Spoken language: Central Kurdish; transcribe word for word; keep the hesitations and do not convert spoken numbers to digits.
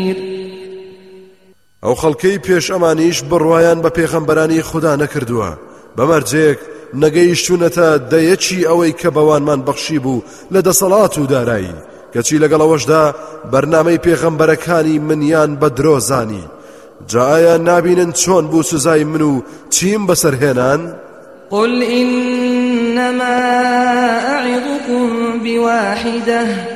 ئەو خەڵکەی پێش ئەمانیش بڕوایان بە پێغەمبەرانی خوددا نەکردووە بەمەرجێک نەگەیشتوونەتە دەیەکی ئەوەی کە بەوانمان بەخشی بوو لە دەسەڵات و دارایی کەچی لەگەڵەوەشدا بەرنامەی پێغەمبەرەکانی منیان بە درۆزانی جا ئایا نابینن چۆن بوو سزای من و چیم بەسەرهێنان؟ قل إنما أعظكم بواحدة